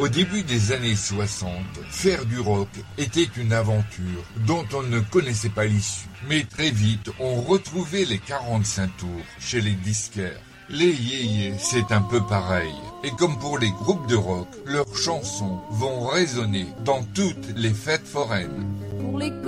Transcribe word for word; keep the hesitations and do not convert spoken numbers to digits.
Au début des années soixante, faire du rock était une aventure dont on ne connaissait pas l'issue. Mais très vite, on retrouvait les quarante-cinq tours chez les disquaires. Les yéyés, c'est un peu pareil. Et comme pour les groupes de rock, leurs chansons vont résonner dans toutes les fêtes foraines.